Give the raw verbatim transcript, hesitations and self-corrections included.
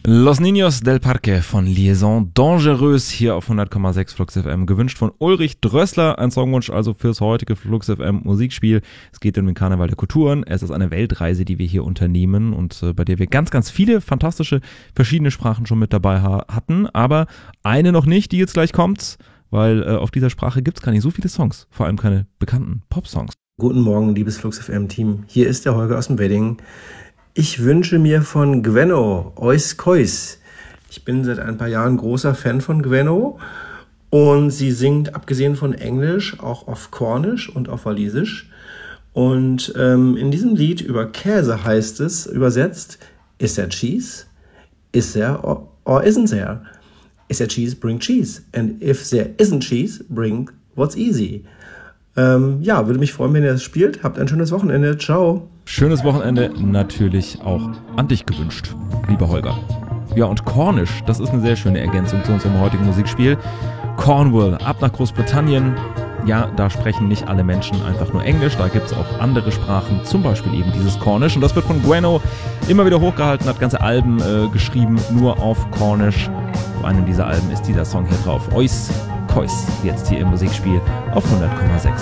Los Niños del Parque von Liaison Dangereuse hier auf hundert Komma sechs Flux F M. Gewünscht von Ulrich Drössler. Ein Songwunsch also fürs heutige Flux F M Musikspiel. Es geht um den Karneval der Kulturen. Es ist eine Weltreise, die wir hier unternehmen und äh, bei der wir ganz, ganz viele fantastische verschiedene Sprachen schon mit dabei ha- hatten. Aber eine noch nicht, die jetzt gleich kommt, weil äh, auf dieser Sprache gibt es gar nicht so viele Songs. Vor allem keine bekannten Pop-Songs. Guten Morgen, liebes Flux F M-Team. Hier ist der Holger aus dem Wedding. Ich wünsche mir von Gwenno Ois Kois. Ich bin seit ein paar Jahren großer Fan von Gwenno und sie singt abgesehen von Englisch auch auf Kornisch und auf Walisisch. Und ähm, in diesem Lied über Käse heißt es, übersetzt, is there cheese? Is there or, or isn't there? Is there cheese? Bring cheese. And if there isn't cheese, bring what's easy. Ähm, ja, würde mich freuen, wenn ihr das spielt. Habt ein schönes Wochenende. Ciao. Schönes Wochenende natürlich auch an dich gewünscht, lieber Holger. Ja, und Cornish, das ist eine sehr schöne Ergänzung zu unserem heutigen Musikspiel. Cornwall, ab nach Großbritannien. Ja, da sprechen nicht alle Menschen einfach nur Englisch, da gibt es auch andere Sprachen, zum Beispiel eben dieses Cornish. Und das wird von Gwenno immer wieder hochgehalten, hat ganze Alben äh, geschrieben, nur auf Cornish. Auf einem dieser Alben ist dieser Song hier drauf. Ois Kois, jetzt hier im Musikspiel auf hundert Komma sechs.